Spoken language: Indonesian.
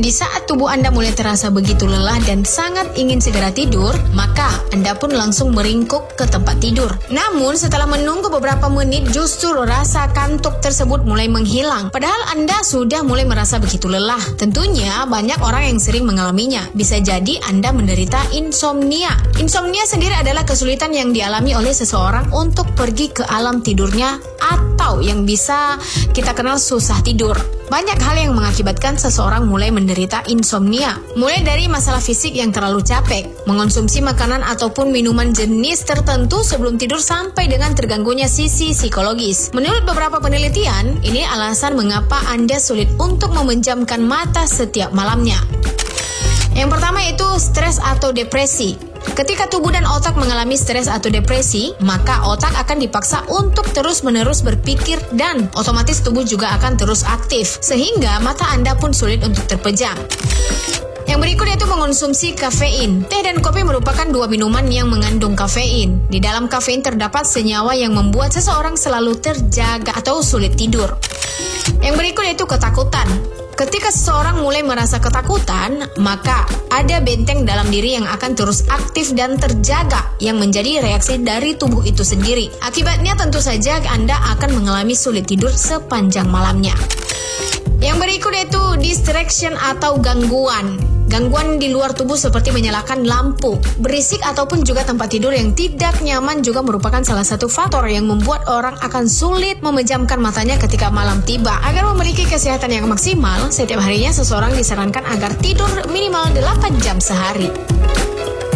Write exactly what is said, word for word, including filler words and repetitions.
Di saat tubuh Anda mulai terasa begitu lelah dan sangat ingin segera tidur, maka Anda pun langsung meringkuk ke tempat tidur. Namun setelah menunggu beberapa menit, justru rasa kantuk tersebut mulai menghilang. Padahal Anda sudah mulai merasa begitu lelah. Tentunya banyak orang yang sering mengalaminya. Bisa jadi Anda menderita insomnia. Insomnia sendiri adalah kesulitan yang dialami oleh seseorang untuk pergi ke alam tidurnya, atau yang bisa kita kenal susah tidur. Banyak hal yang mengakibatkan seseorang mulai menderita insomnia. Mulai dari masalah fisik yang terlalu capek, mengonsumsi makanan ataupun minuman jenis tertentu sebelum tidur, sampai dengan terganggunya sisi psikologis. Menurut beberapa penelitian, ini alasan mengapa Anda sulit untuk memejamkan mata setiap malamnya. Yang pertama yaitu stres atau depresi. Ketika tubuh dan otak mengalami stres atau depresi, maka otak akan dipaksa untuk terus-menerus berpikir dan otomatis tubuh juga akan terus aktif, sehingga mata Anda pun sulit untuk terpejam. Yang berikut yaitu mengonsumsi kafein. Teh dan kopi merupakan dua minuman yang mengandung kafein. Di dalam kafein terdapat senyawa yang membuat seseorang selalu terjaga atau sulit tidur. Yang berikut yaitu ketakutan. Ketika seseorang mulai merasa ketakutan, maka ada benteng dalam diri yang akan terus aktif dan terjaga, yang menjadi reaksi dari tubuh itu sendiri. Akibatnya tentu saja Anda akan mengalami sulit tidur sepanjang malamnya. Yang berikut yaitu distraction atau gangguan. Gangguan di luar tubuh seperti menyalakan lampu, berisik, ataupun juga tempat tidur yang tidak nyaman juga merupakan salah satu faktor yang membuat orang akan sulit memejamkan matanya ketika malam tiba. Agar memiliki kesehatan yang maksimal, setiap harinya seseorang disarankan agar tidur minimal delapan jam sehari.